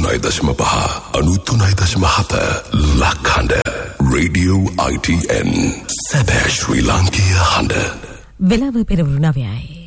93.5 93.7 ලක්හඬ Radio ITN සැබෑ ශ්‍රී ලාංකීය හඬ වෙලාව පෙරවරු 9යි.